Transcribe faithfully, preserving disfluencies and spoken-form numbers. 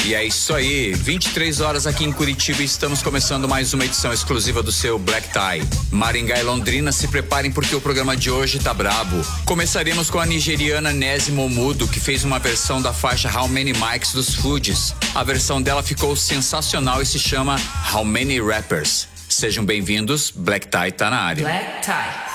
E é isso aí, vinte e três horas aqui em Curitiba e estamos começando mais uma edição exclusiva do seu Black Tie. Maringá e Londrina, se preparem porque o programa de hoje tá brabo. Começaremos com a nigeriana Nezi Momudu, que fez uma versão da faixa How Many Mics dos Fugees. A versão dela ficou sensacional e se chama How Many Rappers. Sejam bem-vindos, Black Tie tá na área. Black Tie.